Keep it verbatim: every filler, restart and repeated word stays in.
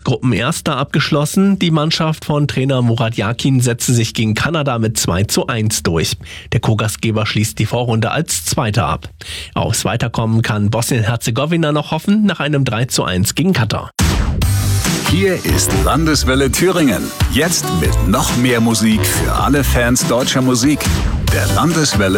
Gruppenerster abgeschlossen. Die Mannschaft von Trainer Murat Yakin setzte sich gegen Kanada mit zwei zu eins durch. Der Co-Gastgeber schließt die Vorrunde als Zweiter ab. Aufs Weiterkommen kann Bosnien-Herzegowina noch hoffen nach einem drei zu eins gegen Katar. Hier ist Landeswelle Thüringen. Jetzt mit noch mehr Musik für alle Fans deutscher Musik. Der Landeswelle